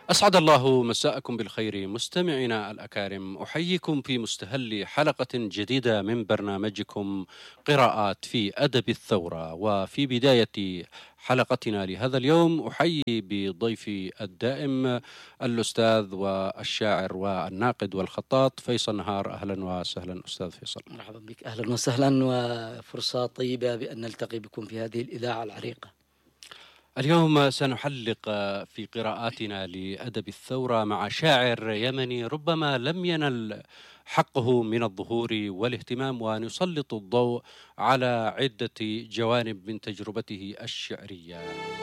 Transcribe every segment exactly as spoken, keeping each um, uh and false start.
أسعد الله مساءكم بالخير مستمعينا الأكارم، أحييكم في مستهل حلقة جديدة من برنامجكم قراءات في أدب الثورة. وفي بداية حلقتنا لهذا اليوم أحيي بضيفي الدائم الأستاذ والشاعر والناقد والخطاط فيصل نهار. أهلا وسهلا أستاذ فيصل. مرحبا بك، أهلا وسهلا، وفرصة طيبة بأن نلتقي بكم في هذه الإذاعة العريقة. اليوم سنحلق في قراءاتنا لأدب الثورة مع شاعر يمني ربما لم ينل حقه من الظهور والاهتمام، ونسلط الضوء على عدة جوانب من تجربته الشعرية.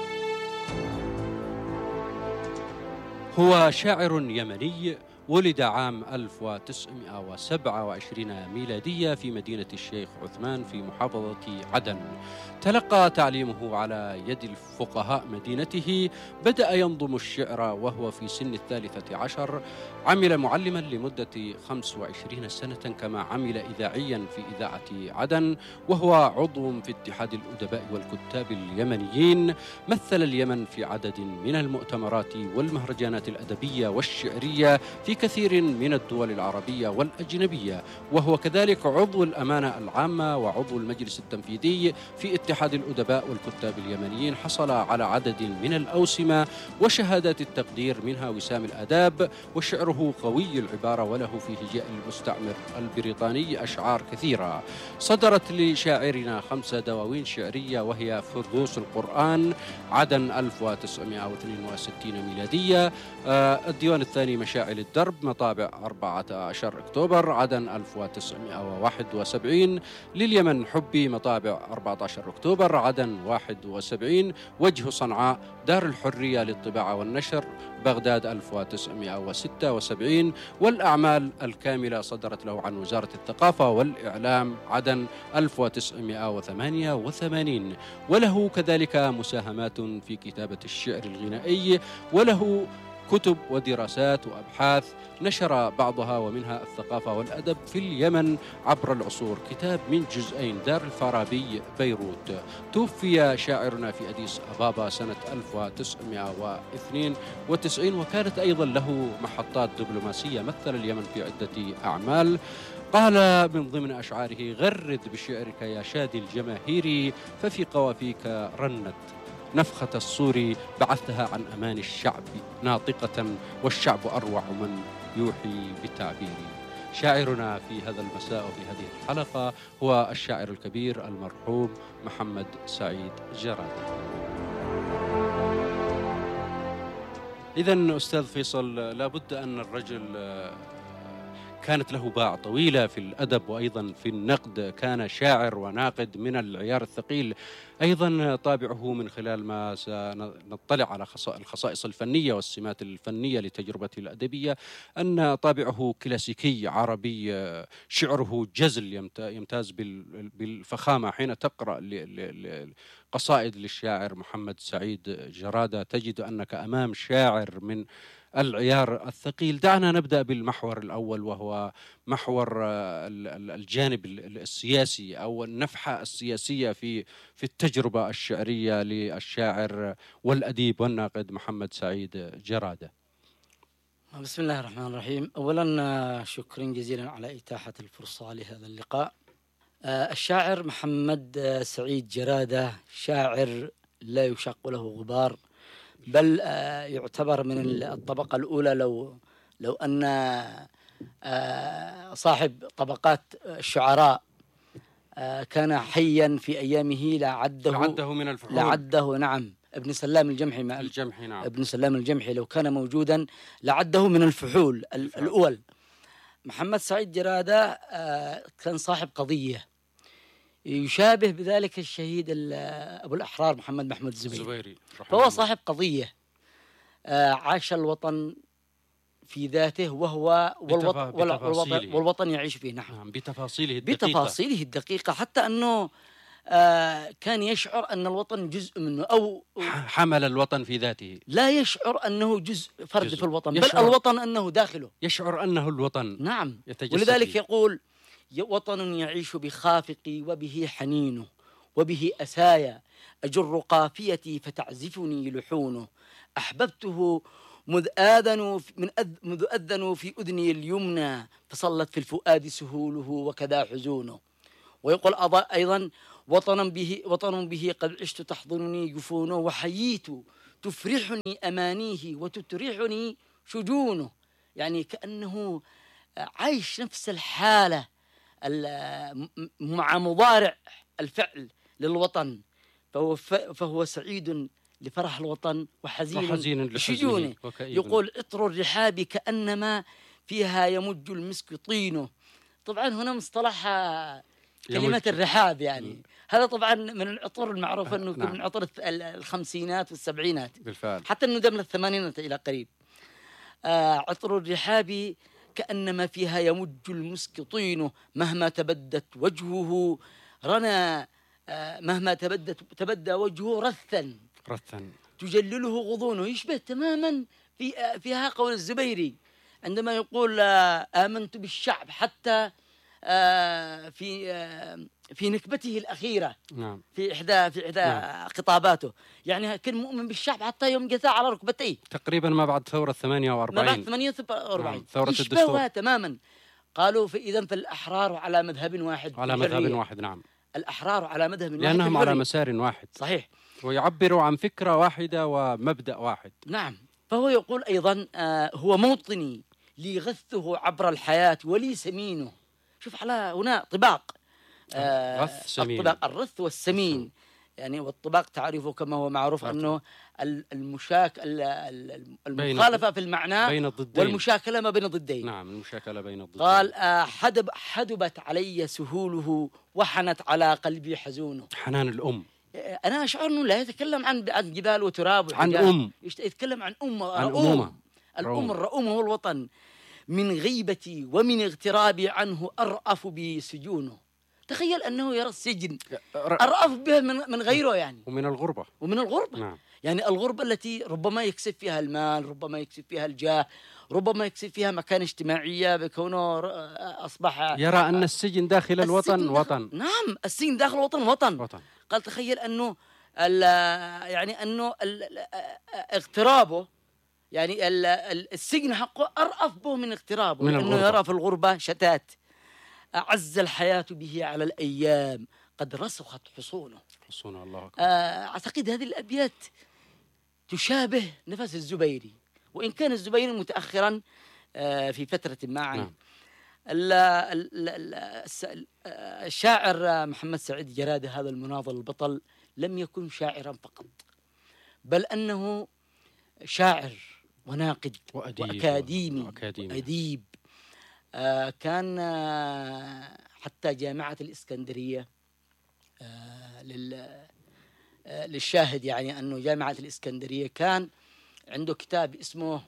هو شاعر يمني ولد عام ألف وتسعمائة وسبعة وعشرين ميلادية في مدينة الشيخ عثمان في محافظة عدن. تلقى تعليمه على يد الفقهاء مدينته، بدأ ينظم الشعر وهو في سن الثالثة عشر. عمل معلما لمدة خمس وعشرين سنة، كما عمل إذاعيا في إذاعة عدن، وهو عضو في اتحاد الأدباء والكتاب اليمنيين. مثل اليمن في عدد من المؤتمرات والمهرجانات الأدبية والشعرية في كثير من الدول العربية والأجنبية، وهو كذلك عضو الأمانة العامة وعضو المجلس التنفيذي في اتحاد الأدباء والكتاب اليمنيين. حصل على عدد من الأوسمة وشهادات التقدير، منها وسام الآداب، وشعره قوي العبارة، وله في هجاء المستعمر البريطاني أشعار كثيرة. صدرت لشاعرنا خمسة دواوين شعرية، وهي فردوس القرآن عدن ألف وتسعمائة واثنين وستين ميلادية، آه الديوان الثاني مشاعل الدرب مطابع أربعة عشر أكتوبر عدن ألف وتسعمائة وواحد وسبعين، لليمن حبي مطابع أربعة عشر أكتوبر عدن واحد وسبعين، وجه صنعاء دار الحرية للطباعة والنشر بغداد ألف وتسعمائة وستة وسبعين، والأعمال الكاملة صدرت له عن وزارة الثقافة والإعلام عدن ألف وتسعمائة وثمانية وثمانين. وله كذلك مساهمات في كتابة الشعر الغنائي، وله كتب ودراسات وأبحاث نشر بعضها ومنها الثقافة والأدب في اليمن عبر العصور، كتاب من جزئين دار الفارابي بيروت. توفي شاعرنا في أديس أبابا سنة ألف وتسعمائة واثنين وتسعين، وكانت أيضا له محطات دبلوماسية، مثل اليمن في عدة أعمال. قال من ضمن أشعاره: غرد بشعرك يا شادي الجماهير، ففي قوافيك رنت نفخة الصور، بعثتها عن أمان الشعب ناطقة، والشعب أروع من يوحي بتعبيري. شاعرنا في هذا المساء وفي هذه الحلقة هو الشاعر الكبير المرحوم محمد سعيد جرادة. إذن أستاذ فيصل، لابد أن الرجل كانت له باع طويلة في الأدب وأيضا في النقد، كان شاعر وناقد من العيار الثقيل. أيضا طابعه من خلال ما سنطلع على الخصائص الفنية والسمات الفنية لتجربته الأدبية، أن طابعه كلاسيكي عربي، شعره جزل يمتاز بالفخامة. حين تقرأ قصائد للشاعر محمد سعيد جرادة تجد أنك أمام شاعر من العيار الثقيل. دعنا نبدأ بالمحور الأول، وهو محور الجانب السياسي أو النفحة السياسية في في التجربة الشعرية للشاعر والأديب والناقد محمد سعيد جرادة. بسم الله الرحمن الرحيم. أولا شكرا جزيلا على إتاحة الفرصة لهذا اللقاء. الشاعر محمد سعيد جرادة شاعر لا يشق له غبار، بل يعتبر من الطبقة الأولى. لو لو أن صاحب طبقات الشعراء كان حيا في أيامه لعده لعده من الفحول، لعده نعم ابن سلام الجمحي الجمحي نعم ابن سلام الجمحي لو كان موجودا لعده من الفحول الأول. محمد سعيد جرادة كان صاحب قضية، يشابه بذلك الشهيد أبو الأحرار محمد محمود الزبيري، فهو صاحب قضية. عاش الوطن في ذاته، وهو والوطن, والوطن, والوطن يعيش فيه. نعم بتفاصيله الدقيقة بتفاصيله الدقيقة حتى أنه كان يشعر أن الوطن جزء منه، أو حمل الوطن في ذاته، لا يشعر أنه جزء فرد جزء. في الوطن، بل الوطن أنه داخله، يشعر أنه الوطن. نعم، ولذلك يقول: وطن يعيش بخافقي وبه حنينه، وبه أسايا أجر قافيتي فتعزفني لحونه، أحببته مذ آذنوا من أذ مذ أذنوا في أذني اليمنى فصلت في الفؤاد سهوله وكذا حزونه. ويقول أيضا وطنا به وطن به قد عشت تحضنني جفونه وحييت تفرحني أمانيه وتترحني شجونه. يعني كأنه عايش نفس الحالة مع مضارع الفعل للوطن، فهو, فهو سعيد لفرح الوطن وحزين, وحزين لشجونه. يقول عطر الرحاب كأنما فيها يمج المسك طينه. طبعا هنا مصطلح كلمة الرحاب يعني م. هذا طبعا من العطور المعروفة أنه نعم. من عطر الخمسينات والسبعينات بالفعل، حتى أنه من الثمانينات إلى قريب. آه عطر الرحاب كأنما فيها يمج المسك طينه مهما تبدت وجهه رنا آه مهما تبدت تبدى وجهه رثا رثا تجلله غضونه. يشبه تماما في آه فيها قول الزبيري عندما يقول آه آمنت بالشعب حتى آه في آه في نكبته الأخيرة نعم. في إحدى في إحدى نعم. خطاباته، يعني كان مؤمن بالشعب حتى يوم جثى على ركبتيه تقريبا ما بعد ثورة ثمانية وأربعين ما بعد ثمانية وأربعين نعم. ثورة الدستور تماما. قالوا فإذا فالأحرار على مذهب واحد على مذهب واحد نعم الأحرار على مذهب واحد لأنهم على مسار واحد صحيح، ويعبروا عن فكرة واحدة ومبدأ واحد. نعم. فهو يقول أيضا آه هو موطني لي غثه عبر الحياة ولي سمينه. شوف على هنا طباق آه غث سمين، الطباق الرث والسمين يعني. والطباق تعرفه كما هو معروف أنه المشاك المخالفة في المعنى بين الضدين والمشاكلة ما بين الضدين. نعم المشاكلة بين الضدين. قال آه حدب حدبت علي سهوله وحنت على قلبي حزونه. حنان الأم. أنا أشعر أنه لا يتكلم عن عن جبال وتراب عن أم، يتكلم عن أم عن أمومة. الأم الرؤوم هو الوطن. من غيبتي ومن اغترابي عنه أرأف بي سجونه. تخيل أنه يرى السجن أرأف به من من غيره يعني. ومن الغربة ومن الغربة نعم. يعني الغربة التي ربما يكسب فيها المال، ربما يكسب فيها الجاه، ربما يكسب فيها مكان اجتماعية بكونه أصبح يرى أن السجن داخل الوطن السجن وطن. نعم السجن داخل الوطن وطن, وطن. قال تخيل أنه يعني أنه اغترابه يعني السجن حقه أرأف به من اغترابه، من لأنه يرى في الغربة شتات. أعز الحياة به على الأيام قد رسخت حصونه. حصونه الله أكبر. أعتقد هذه الأبيات تشابه نفس الزبيري، وإن كان الزبيري متأخرا في فترة ما عنه. نعم. الشاعر محمد سعيد جرادة هذا المناضل البطل لم يكن شاعرا فقط، بل أنه شاعر وناقد وأديب وأكاديمي وأكاديمي. وأديب. آه كان آه حتى جامعة الإسكندرية آه لل آه للشاهد يعني أنه جامعة الإسكندرية كان عنده كتاب اسمه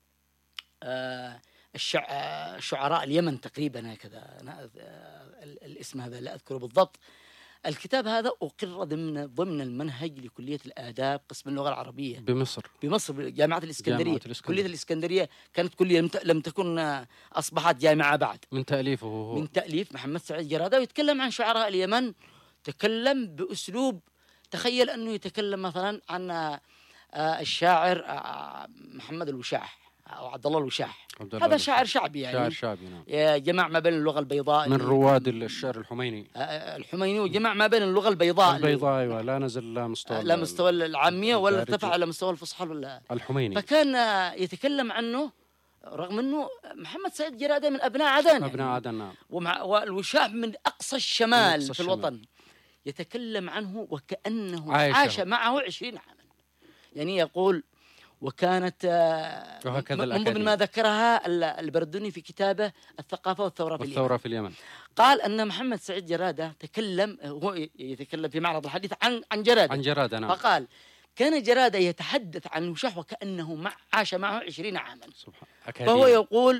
آه الشع... شعراء اليمن تقريبا هكذا آه الاسم هذا لا أذكره بالضبط. الكتاب هذا أقر ضمن ضمن المنهج لكلية الآداب قسم اللغة العربية بمصر بمصر جامعة الإسكندرية. جامعة الإسكندرية. كلية الإسكندرية كانت كلية لم تكن أصبحت جامعة بعد. من تأليفه هو. من تأليف محمد سعيد جرادة، ويتكلم عن شعراء اليمن. تكلم بأسلوب تخيل أنه يتكلم مثلا عن الشاعر محمد الوشاح أو عبد الله الوشاح، هذا شاعر شعبي يعني شاعر شعبي نعم. جمع ما بين اللغة البيضاء من رواد الشعر الحميني الحميني وجمع ما بين اللغة البيضاء البيضاء أيوة. لا نزل لا مستوى لا مستوى العامية ولا ارتفع على مستوى الفصحى الحميني. فكان يتكلم عنه رغم أنه محمد سعيد جرادة من أبناء عدن أبناء عدن نعم. ومع والوشاح من أقصى الشمال أقصى في الوطن. يتكلم عنه وكأنه عايشه. عاش معه عشرين عاما يعني. يقول وكانت من ضمن ما ذكرها البردوني في كتابه الثقافة والثورة في اليمن. والثورة في اليمن قال أن محمد سعيد جرادة تكلم هو يتكلم في معرض الحديث عن عن جرادة عن جرادة نعم. فقال كان جرادة يتحدث عن الوشاح وكأنه مع عاش معه عشرين عاما. سبحان. فهو يقول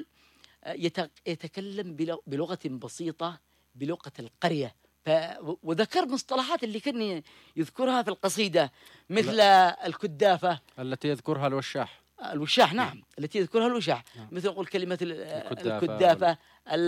يتكلم بلغة بسيطة بلغة القرية. وذكر مصطلحات اللي كان يذكرها في القصيدة مثل لا. الكدافة التي يذكرها الوشاح الوشاح نعم. نعم التي يذكرها الوشاح نعم. مثل يقول كلمة الكدافة, الكدافة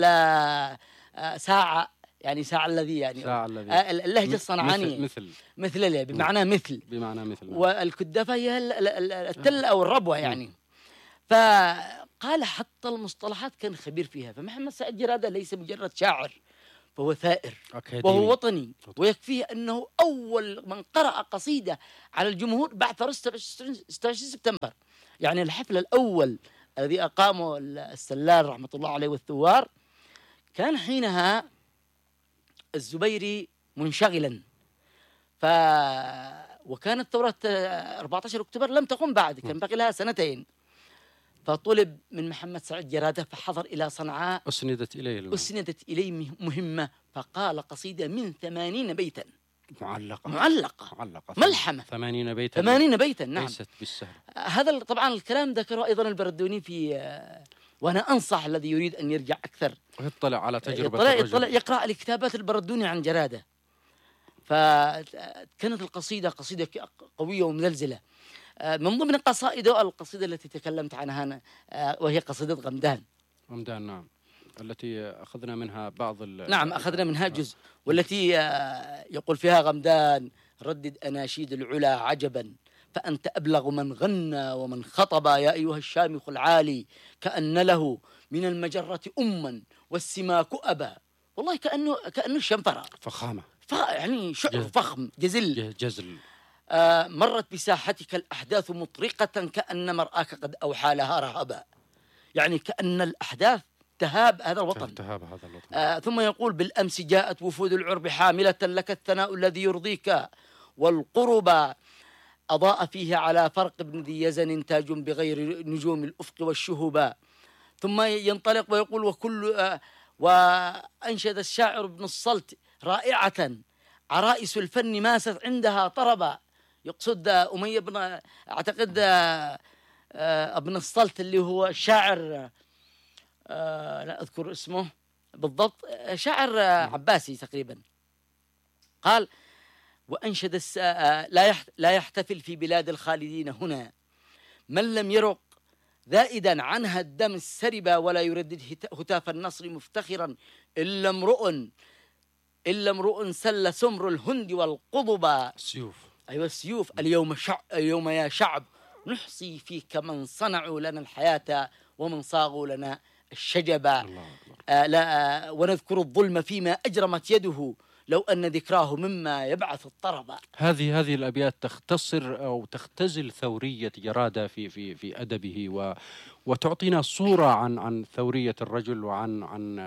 ساعة يعني ساعة الذي يعني ساعة الذي اللهجة الصنعانية مثل مثل بمعنى مثل بمعنى مثل والكدافة هي التل أو الربوة يعني. فقال حتى المصطلحات كان خبير فيها. فمحمد سعيد جرادة ليس مجرد شاعر، فهو ثائر أكاديمي. وهو وطني، ويكفيه أنه أول من قرأ قصيدة على الجمهور بعد ثورة ستة وعشرين سبتمبر. يعني الحفل الأول الذي أقامه السلال رحمة الله عليه والثوار كان حينها الزبيري منشغلا، ف وكانت ثورة أربعة عشر أكتوبر لم تقم بعد، كان باقي لها سنتين. فطلب من محمد سعيد جرادة فحضر إلى صنعاء، أسندت إليه المهم. أسندت إليه مهمة، فقال قصيدة من ثمانين بيتا معلقة معلقة, معلقة. ملحمة ثمانين بيتا ثمانين بيتا نعم، ليست بالسهل. هذا طبعا الكلام ذكره أيضا البردوني في، وأنا أنصح الذي يريد أن يرجع أكثر ويطلع على تجربة يطلع, الرجل. يطلع يقرأ الكتابات البردوني عن جرادة. فكانت القصيدة قصيدة قوية ومزلزلة. من ضمن قصائده القصيدة التي تكلمت عنها أنا، وهي قصيدة غمدان. غمدان نعم، التي أخذنا منها بعض ال... نعم أخذنا منها جزء، والتي يقول فيها غمدان: ردد أناشيد العلا عجبا، فأنت أبلغ من غنى ومن خطب، يا أيها الشامخ العالي كأن له من المجرة أما والسماك أبا. والله كأنه كأنه الشنفرة، فخامة، ف... يعني شعر فخم جزل. جزل. آه مرت بساحتك الأحداث مطرقة كأن مرآك قد أوحى لها رهبا. يعني كأن الأحداث تهاب هذا الوطن، تهاب هذا الوطن. آه ثم يقول: بالأمس جاءت وفود العرب حاملة لك الثناء الذي يرضيك، والقرب أضاء فيه على فرق ابن ذي يزن تاج بغير نجوم الأفق والشهبا. ثم ينطلق ويقول: وكل آه وأنشد الشاعر ابن الصلت رائعة: عرائس الفن ماست عندها طربا. يقصد أمية بن أعتقد ابن الصلت اللي هو الشاعر، لا أذكر اسمه بالضبط، شاعر عباسي تقريبا. قال: وأنشد الس... لا لا يحتفل في بلاد الخالدين هنا من لم يرق ذائدا عنها الدم السربا، ولا يردد هتاف النصر مفتخرا إلا امرؤ إلا امرؤ سل سمر الهند والقضبا. السيوف، أيوة السيوف. اليوم شع... اليوم يا شعب نحصي فيك من صنعوا لنا الحياة ومن صاغوا لنا الشجبا. الله الله. آه لا آه ونذكر الظلم فيما أجرمت يده لو أن ذكراه مما يبعث الطربا. هذه هذه الأبيات تختصر أو تختزل ثورية جرادة في في في أدبه، و وتعطينا صورة عن عن ثورية الرجل وعن عن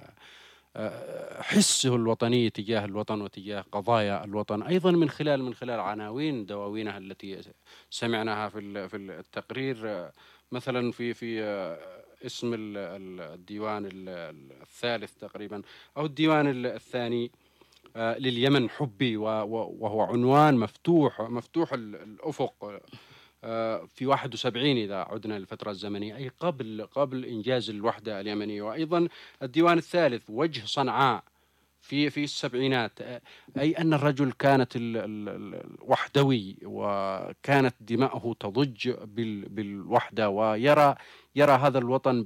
حسه الوطني تجاه الوطن وتجاه قضايا الوطن، أيضا من خلال من خلال عناوين دواوينها التي سمعناها في في التقرير، مثلا في في اسم الديوان الثالث تقريبا أو الديوان الثاني لليمن حبي، وهو عنوان مفتوح مفتوح الأفق في واحد وسبعين إذا عدنا للفترة الزمنية، أي قبل قبل إنجاز الوحدة اليمنية. وأيضا الديوان الثالث وجه صنعاء في في السبعينات، أي أن الرجل كانت الوحدوي وكانت دماؤه تضج بالوحدة، ويرى يرى هذا الوطن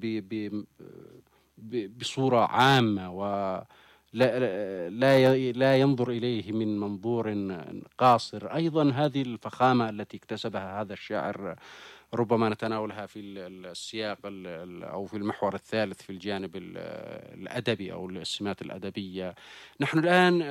بصورة عامة، و لا لا لا ينظر إليه من منظور قاصر. أيضا هذه الفخامة التي اكتسبها هذا الشاعر ربما نتناولها في السياق أو في المحور الثالث في الجانب الأدبي أو السمات الأدبية. نحن الآن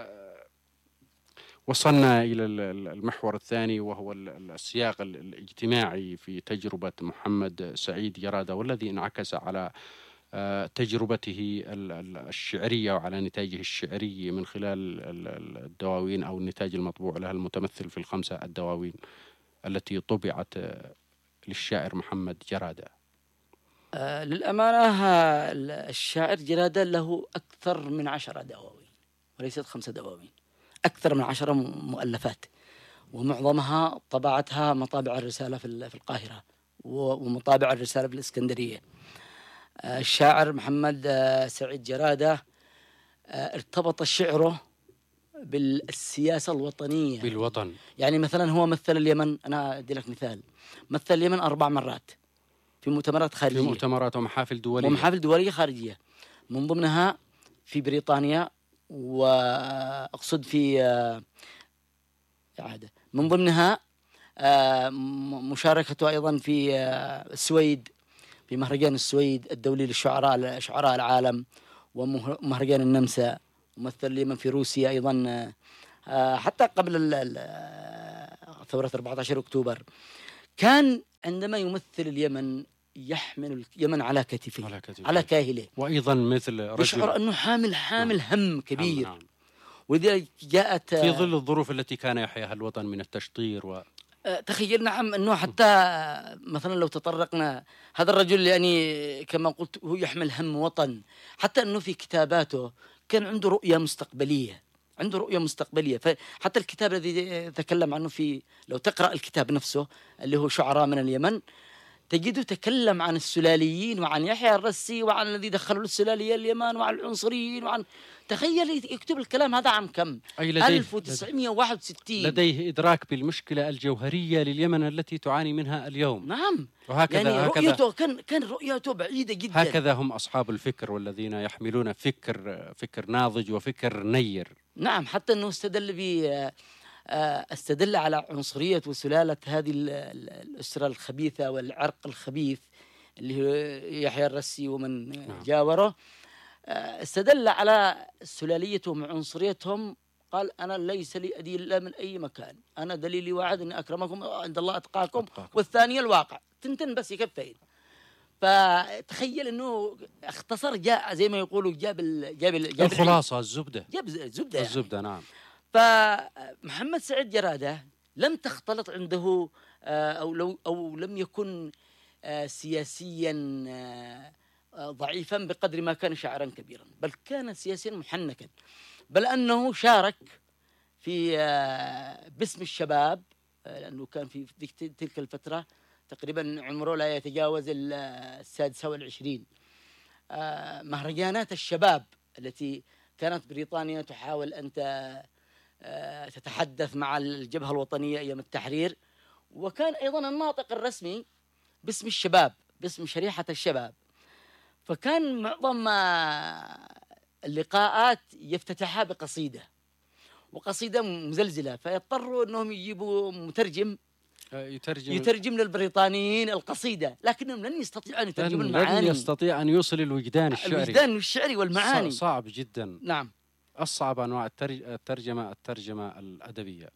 وصلنا إلى المحور الثاني وهو السياق الاجتماعي في تجربة محمد سعيد جرادة، والذي انعكس على تجربته الشعرية وعلى نتاجه الشعري من خلال الدواوين أو النتاج المطبوع لها المتمثل في الخمسة الدواوين التي طبعت للشاعر محمد جرادة. آه للأمانة الشاعر جرادة له أكثر من عشرة دواوين وليست خمسة دواوين، أكثر من عشرة مؤلفات، ومعظمها طبعتها مطابع الرسالة في القاهرة ومطابع الرسالة في الإسكندرية. الشاعر محمد سعيد جرادة ارتبط شعره بالسياسة الوطنية بالوطن. يعني مثلا هو مثل اليمن، أنا أدي لك مثال، مثل اليمن أربع مرات في مؤتمرات خارجية، في مؤتمرات ومحافل دولية ومحافل دولية خارجية، من ضمنها في بريطانيا، وأقصد في عادة من ضمنها مشاركته أيضا في السويد، في مهرجان السويد الدولي للشعراء شعراء العالم، ومهرجان النمسا، ممثل اليمن في روسيا أيضا، حتى قبل ثورة أربعة عشر أكتوبر. كان عندما يمثل اليمن يحمل اليمن على كتفه، على, على كاهله، وأيضا مثل رجل يشعر أنه حامل حامل هم كبير. نعم. ولذلك جاءت في ظل الظروف التي كان يحياها الوطن من التشطير و... تخيل. نعم، أنه حتى مثلا لو تطرقنا، هذا الرجل يعني كما قلت هو يحمل هم وطن، حتى أنه في كتاباته كان عنده رؤية مستقبلية، عنده رؤية مستقبلية. فحتى الكتاب الذي تكلم عنه، في لو تقرأ الكتاب نفسه اللي هو شعراء من اليمن، تجده تكلم عن السلاليين وعن يحيى الرسي وعن الذي دخلوا السلالية اليمن وعن العنصريين وعن، تخيل يكتب الكلام هذا عام كم؟ ألف وتسعمائة وواحد وستين. لديه إدراك بالمشكلة الجوهرية لليمن التي تعاني منها اليوم. نعم. وهكذا يعني هكذا رؤيته كان كان رؤيته بعيدة جدا. هكذا هم أصحاب الفكر، والذين يحملون فكر فكر ناضج وفكر نير. نعم. حتى أنه استدل ب استدل على عنصرية وسلالة هذه الأسرة الخبيثة والعرق الخبيث اللي هو يحيى الرسي ومن نعم. جاوره. استدل على سلاليتهم وعنصريتهم، قال أنا ليس لي أدين إلا من أي مكان، أنا دليلي واحد أن أكرمكم عند الله أتقاكم, أتقاكم. والثانية الواقع، تنتن بس يكفين. فتخيل أنه اختصر، جاء زي ما يقولوا جاب ال جاب, ال جاب الخلاصة، الزبدة، جاب الزبدة, يعني. الزبدة نعم. فمحمد سعيد جرادة لم تختلط عنده أو لو أو لم يكن سياسيا ضعيفا بقدر ما كان شاعرا كبيرا، بل كان سياسيا محنكا، بل أنه شارك في باسم الشباب، لأنه كان في تلك الفترة تقريبا عمره لا يتجاوز السادسة والعشرين، مهرجانات الشباب التي كانت بريطانيا تحاول أن تتحدث مع الجبهة الوطنية أيام التحرير، وكان أيضا الناطق الرسمي باسم الشباب، باسم شريحة الشباب. فكان معظم اللقاءات يفتتحها بقصيدة، وقصيدة مزلزلة، فيضطروا أنهم يجيبوا مترجم يترجم يترجم للبريطانيين القصيدة، لكنهم لن يستطيعوا أن يترجموا المعاني، لن يستطيع أن يوصل الوجدان الشعري الوجدان الشعري والمعاني، صعب جدا. نعم. أصعب أنواع الترجمة الترجمة الأدبية.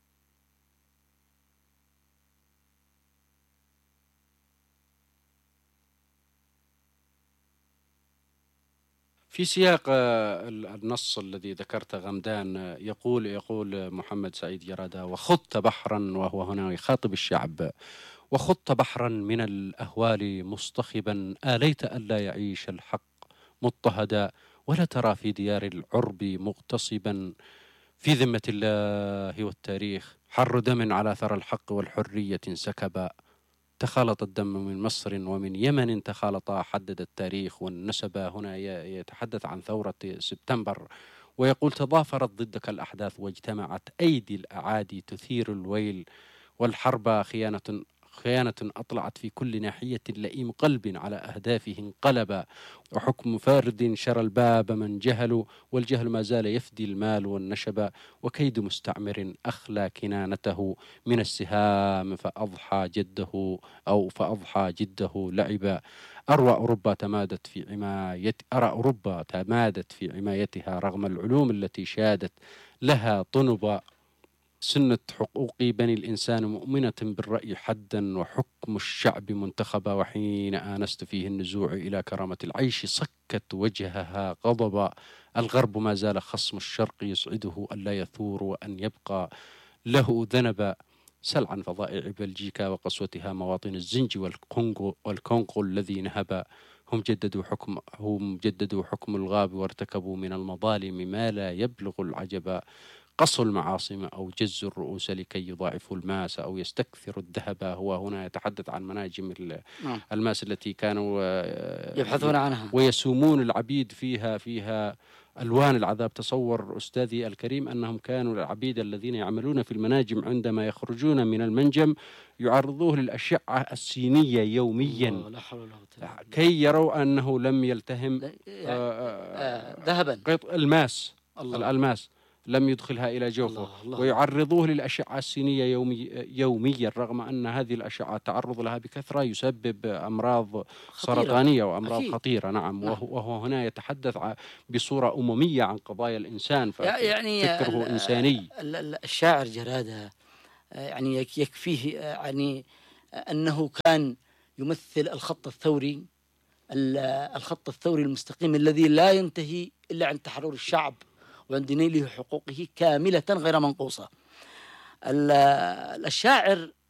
في سياق النص الذي ذكرت غمدان، يقول يقول محمد سعيد جرادة: وخضت بحرا، وهو هنا يخاطب الشعب، وخضت بحرا من الأهوال مصطخبا، آليت ألا يعيش الحق مضطهدا، ولا ترى في ديار العرب مغتصبا، في ذمة الله والتاريخ حر دم على ثرى الحق والحرية انسكبا، تخالط الدم من مصر ومن يمن تخالطا، حدد التاريخ والنسب. هنا يتحدث عن ثورة سبتمبر، ويقول: تضافرت ضدك الأحداث واجتمعت أيدي الأعادي تثير الويل، والحرب خيانة خيانة أطلعت في كل ناحية، لئيم قلب على أهدافه انقلب، وحكم فارد شرى الباب من جهل، والجهل ما زال يفدي المال والنشب، وكيد مستعمر أخلى كنانته من السهام، فأضحى جده أو فأضحى جده لعبا، أروى أوروبا تمادت في عماية أرى أوروبا تمادت في عمايتها رغم العلوم التي شادت لها طنبا، سنة حقوق بني الإنسان مؤمنة بالرأي حدا، وحكم الشعب منتخبا، وحين آنست فيه النزوع إلى كرامة العيش صكت وجهها غضبا، الغرب ما زال خصم الشرق يسعده ألا يثور وأن يبقى له ذنبا، سل عن فضائع بلجيكا وقسوتها مواطن الزنج والكونغو, والكونغو الذي نهبا، هم جددوا حكم هم جددوا حكم الغاب، وارتكبوا من المظالم ما لا يبلغ العجبا، قصوا المعاصم أو جزوا الرؤوس لكي يضاعفوا الماس أو يستكثروا الذهب. هو هنا يتحدث عن مناجم الماس التي كانوا يبحثون عنها ويسومون العبيد فيها فيها ألوان العذاب. تصور أستاذي الكريم أنهم كانوا العبيد الذين يعملون في المناجم عندما يخرجون من المنجم يعرضوه للأشعة السينية يوميا لا حول ولا قوة كي يروا أنه لم يلتهم ذهبا الماس الألماس، لم يدخلها إلى جوفه، الله الله. ويعرضوه للأشعة السينية يومي يوميا، رغم أن هذه الأشعة التعرض لها بكثرة يسبب أمراض خطيرة. سرطانية وأمراض أكيد. خطيرة. نعم. نعم. وهو وهو هنا يتحدث بصورة أممية عن قضايا الإنسان، يعني ففكره إنساني. الشاعر جرادة يعني يكفيه يعني أنه كان يمثل الخط الثوري، الخط الثوري المستقيم الذي لا ينتهي إلا عند تحرر الشعب وعند نيله حقوقه كاملة غير منقوصة. الشاعر